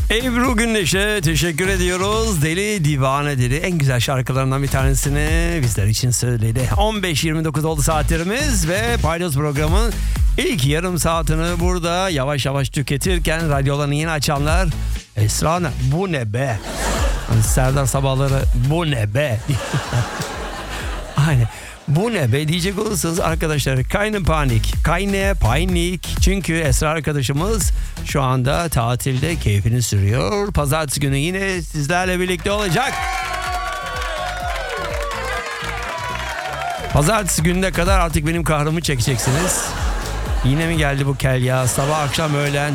Ebru Gündeş'e teşekkür ediyoruz. Deli Divane dedi. En güzel şarkılarından bir tanesini bizler için söyledi. 15.29 oldu saatlerimiz ve Paydos programın ilk yarım saatini burada yavaş yavaş tüketirken radyolarını yeni açanlar Esra bu ne be? Hani Serdar sabahları bu ne be? Aynen. Bu ne be diyecek olursanız arkadaşlar kayne panik. Çünkü Esra arkadaşımız şu anda tatilde keyfini sürüyor. Pazartesi günü yine sizlerle birlikte olacak. Pazartesi gününe kadar artık benim kahrımı çekeceksiniz. Yine mi geldi bu kel ya? Sabah akşam öğlen.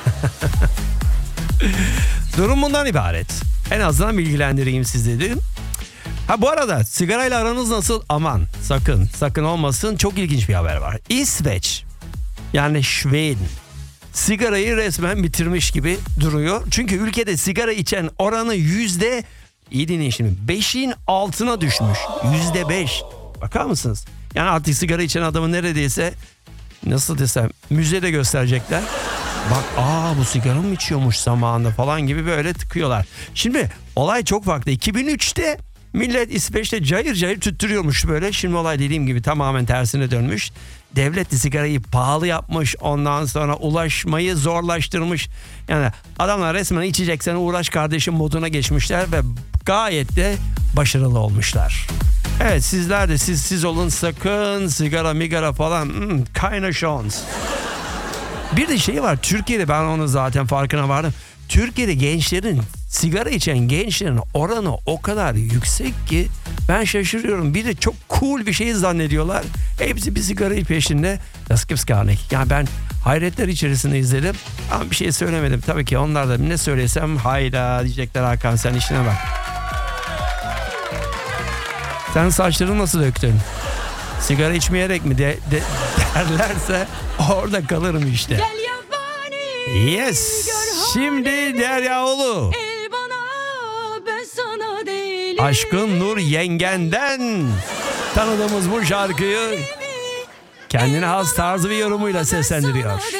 Durum bundan ibaret. En azından bilgilendireyim sizleri. Ha bu arada sigarayla aranız nasıl? Aman sakın olmasın. Çok ilginç bir haber var. İsveç yani Şveden sigarayı resmen bitirmiş gibi duruyor. Çünkü ülkede sigara içen oranı iyi dinleyin şimdi 5'in altına düşmüş. %5. Bakar mısınız? Yani artık sigara içen adamı neredeyse nasıl desem müzede gösterecekler. Bak bu sigara mı içiyormuş zamanında falan gibi böyle tıkıyorlar. Şimdi olay çok farklı. 2003'te millet İsveç'te cayır cayır tüttürüyormuş böyle. Şimdi olay dediğim gibi tamamen tersine dönmüş. Devlet de sigarayı pahalı yapmış. Ondan sonra ulaşmayı zorlaştırmış. Yani adamlar resmen içeceksen uğraş kardeşim moduna geçmişler ve gayet de başarılı olmuşlar. Evet sizler de siz olun sakın sigara migara falan kaynaşons. Bir de şey var Türkiye'de ben onun zaten farkına vardım. Türkiye'de gençlerin sigara içen gençlerin oranı o kadar yüksek ki ben şaşırıyorum. Bir de çok cool bir şey zannediyorlar. Hepsi bir sigarayı peşinde. Das gibt's gar nicht. Yani ben hayretler içerisinde izledim ama bir şey söylemedim. Tabii ki onlar da ne söylesem hayda diyecekler Hakan sen işine bak. Sen saçlarını nasıl döktün? Sigara içmeyerek mi derlerse orada kalırım işte. Yes. Şimdi Deryaoğlu. Aşkın Nur Yengen'den tanıdığımız bu şarkıyı kendine has tarzı bir yorumuyla seslendiriyor.